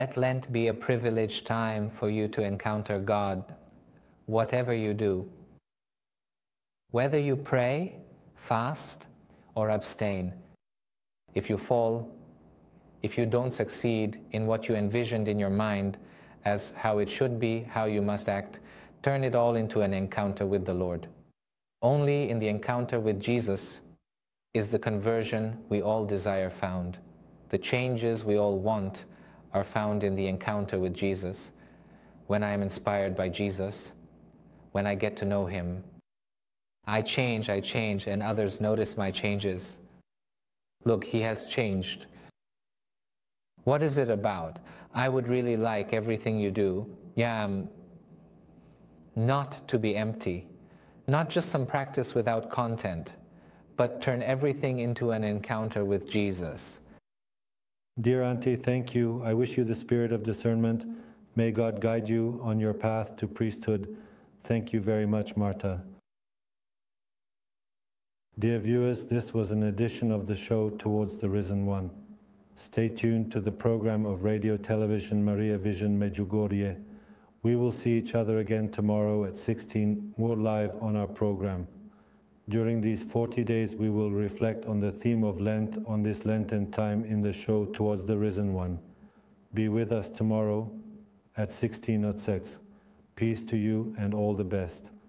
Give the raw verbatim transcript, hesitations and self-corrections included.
Let Lent be a privileged time for you to encounter God, whatever you do. Whether you pray, fast, or abstain, if you fall, if you don't succeed in what you envisioned in your mind as how it should be, how you must act, turn it all into an encounter with the Lord. Only in the encounter with Jesus is the conversion we all desire found. The changes we all want are found in the encounter with Jesus. When I am inspired by Jesus, when I get to know Him, I change, I change, and others notice my changes. Look, He has changed. What is it about? I would really like everything you do, yeah, um, not to be empty, not just some practice without content, but turn everything into an encounter with Jesus. Dear Auntie, thank you. I wish you the spirit of discernment. May God guide you on your path to priesthood. Thank you very much, Marta. Dear viewers, this was an edition of the show Towards the Risen One. Stay tuned to the program of Radio Television Maria Vision Medjugorje. We will see each other again tomorrow at sixteen, more live on our program. During these forty days, we will reflect on the theme of Lent on this Lenten time in the show Towards the Risen One. Be with us tomorrow at sixteen oh six. Peace to you and all the best.